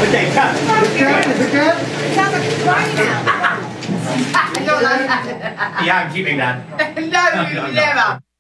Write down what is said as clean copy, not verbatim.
Okay, cut. The cat? It sounds like it's crying out. I don't like that. Yeah, I'm keeping that. No, never.